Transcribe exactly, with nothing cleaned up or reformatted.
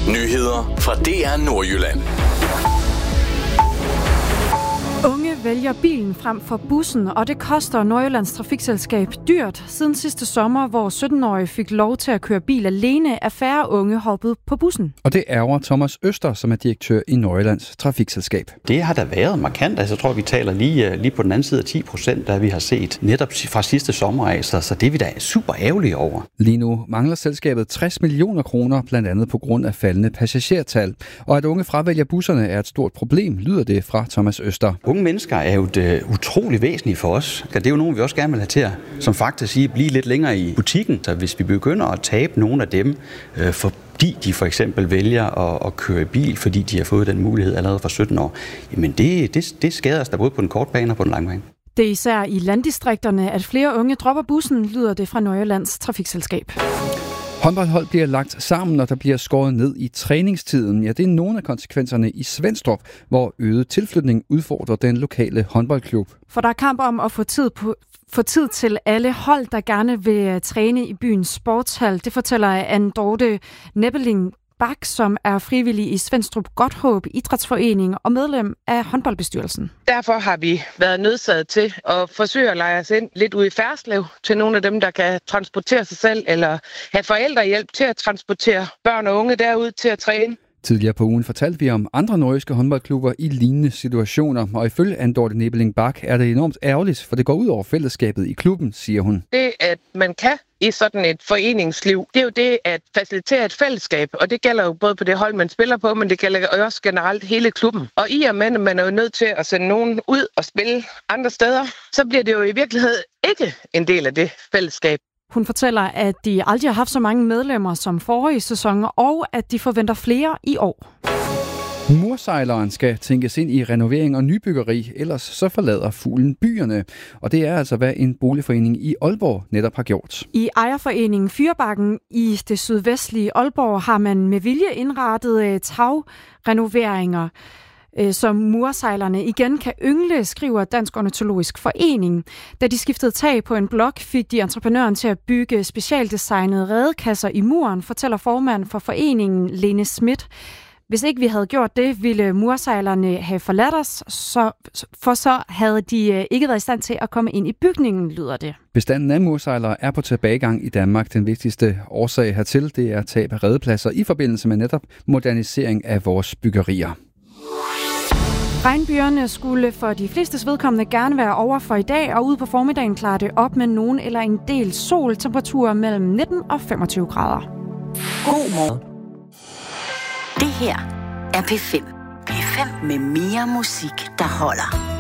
Nyheder fra D R Nordjylland. Unge vælger bilen frem for bussen, og det koster Nordjyllands Trafikselskab dyrt. Siden sidste sommer, hvor sytten-årige fik lov til at køre bil alene, er færre unge hoppet på bussen. Og det ærger Thomas Øster, som er direktør i Nordjyllands Trafikselskab. Det har da været markant. Altså, jeg tror, vi taler lige, lige på den anden side af ti procent, der vi har set netop fra sidste sommer af. Så, så det er vi da super ærgerlige over. Lige nu mangler selskabet tres millioner kroner, blandt andet på grund af faldende passagertal. Og at unge fravælger busserne er et stort problem, lyder det fra Thomas Øster. Unge mennesker er jo et, uh, utrolig væsentligt for os. Det er jo nogen, vi også gerne vil have til at, som faktisk siger, blive lidt længere i butikken. Så hvis vi begynder at tabe nogle af dem, uh, fordi de for eksempel vælger at, at køre i bil, fordi de har fået den mulighed allerede fra sytten år, jamen det, det, det skader os da både på den korte bane og på den lange bane. Det er især i landdistrikterne, at flere unge dropper bussen, lyder det fra Nordjyllands Trafikselskab. Håndboldhold bliver lagt sammen, og der bliver skåret ned i træningstiden. Ja, det er nogle af konsekvenserne i Svenstrup, hvor øget tilflytning udfordrer den lokale håndboldklub. For der er kamp om at få tid, på, få tid til alle hold, der gerne vil træne i byens sportshal. Det fortæller Anne Dorte Nebbeling Bak, som er frivillig i Svenstrup Godthåb Idrætsforening og medlem af håndboldbestyrelsen. Derfor har vi været nødsaget til at forsøge at lege os ind lidt ude i Ferslev til nogle af dem, der kan transportere sig selv eller have forældrehjælp til at transportere børn og unge derud til at træne. Tidligere på ugen fortalte vi om andre nordjyske håndboldklubber i lignende situationer, og ifølge Anne Dorte Nebbeling Bak er det enormt ærgerligt, for det går ud over fællesskabet i klubben, siger hun. Det, at man kan i sådan et foreningsliv, det er jo det at facilitere et fællesskab, og det gælder jo både på det hold, man spiller på, men det gælder også generelt hele klubben. Og i og med, at man er jo nødt til at sende nogen ud og spille andre steder, så bliver det jo i virkeligheden ikke en del af det fællesskab. Hun fortæller, at de aldrig har haft så mange medlemmer som forrige sæson, og at de forventer flere i år. Mursejleren skal tænkes ind i renovering og nybyggeri, ellers så forlader fuglen byerne. Og det er altså, hvad en boligforening i Aalborg netop har gjort. I ejerforeningen Fyrbakken i det sydvestlige Aalborg har man med vilje indrettet tagrenoveringer, som mursejlerne igen kan yngle, skriver Dansk Ornitologisk Forening. Da de skiftede tag på en blok, fik de entreprenøren til at bygge specialdesignede redekasser i muren, fortæller formand for foreningen Lene Schmidt. Hvis ikke vi havde gjort det, ville mursejlerne have forladt os, så, for så havde de ikke været i stand til at komme ind i bygningen, lyder det. Bestanden af mursejlere er på tilbagegang i Danmark. Den vigtigste årsag hertil, det er tab af redepladser i forbindelse med netop modernisering af vores byggerier. Regnbyerne skulle for de flestes vedkommende gerne være over for i dag, og ude på formiddagen klarer det op med nogen eller en del sol, temperaturer mellem nitten og femogtyve grader. God morgen. Det her er P fem. P fem med mere musik, der holder.